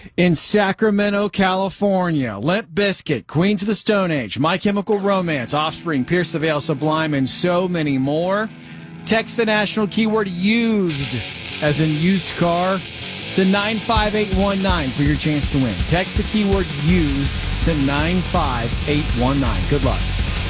In Sacramento, California, Limp Bizkit, Queens of the Stone Age, My Chemical Romance, Offspring, Pierce the Veil, Sublime, and so many more. Text the national keyword used, as in used car, to 95819 for your chance to win. Text the keyword used to 95819. Good luck.